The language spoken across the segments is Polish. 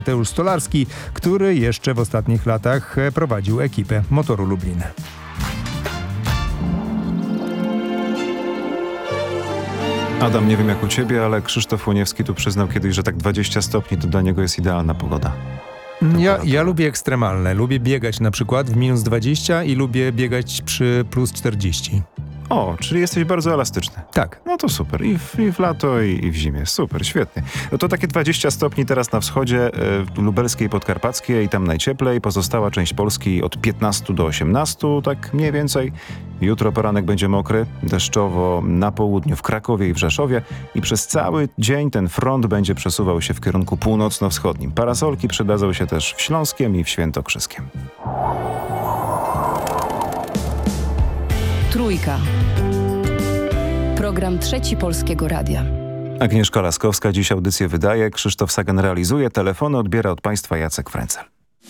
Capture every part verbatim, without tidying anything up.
Mateusz Stolarski, który jeszcze w ostatnich latach prowadził ekipę Motoru Lublin. Adam, nie wiem jak u ciebie, ale Krzysztof Łoniewski tu przyznał kiedyś, że tak dwadzieścia stopni to dla niego jest idealna pogoda. Ja, ja lubię ekstremalne. Lubię biegać na przykład w minus dwadzieścia i lubię biegać przy plus czterdzieści. O, czyli jesteś bardzo elastyczny. Tak. No to super. I w, i w lato, i, i w zimie. Super, świetnie. No to takie dwadzieścia stopni teraz na wschodzie e, lubelskiej, podkarpackiej, tam najcieplej. Pozostała część Polski od piętnastu do osiemnastu, tak mniej więcej. Jutro poranek będzie mokry, deszczowo na południu w Krakowie i w Rzeszowie i przez cały dzień ten front będzie przesuwał się w kierunku północno-wschodnim. Parasolki przydadzą się też w Śląskiem i w Świętokrzyskiem. Trójka. Program Trzeci Polskiego Radia. Agnieszka Laskowska dziś audycję wydaje, Krzysztof Sagan realizuje, telefony odbiera od Państwa Jacek Frencel.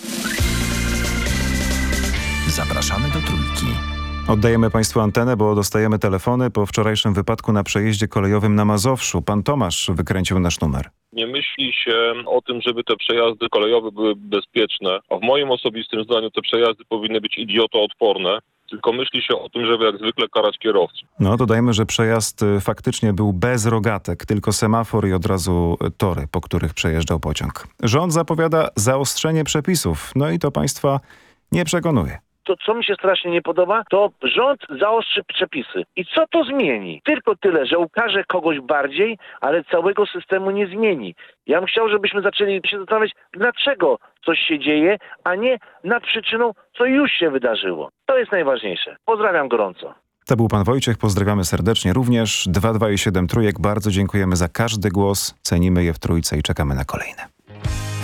Zapraszamy do Trójki. Oddajemy Państwu antenę, bo dostajemy telefony po wczorajszym wypadku na przejeździe kolejowym na Mazowszu. Pan Tomasz wykręcił nasz numer. Nie myśli się o tym, żeby te przejazdy kolejowe były bezpieczne, a w moim osobistym zdaniu te przejazdy powinny być idiotoodporne. Tylko myśli się o tym, żeby jak zwykle karać kierowców. No, dodajmy, że przejazd faktycznie był bez rogatek, tylko semafor i od razu tory, po których przejeżdżał pociąg. Rząd zapowiada zaostrzenie przepisów, no i to Państwa nie przekonuje. To, co mi się strasznie nie podoba, to rząd zaostrzy przepisy. I co to zmieni? Tylko tyle, że ukaże kogoś bardziej, ale całego systemu nie zmieni. Ja bym chciał, żebyśmy zaczęli się zastanawiać, dlaczego coś się dzieje, a nie nad przyczyną, co już się wydarzyło. To jest najważniejsze. Pozdrawiam gorąco. To był pan Wojciech, pozdrawiamy serdecznie również. dwa dwa i siedem Trójek, bardzo dziękujemy za każdy głos, cenimy je w Trójce i czekamy na kolejne.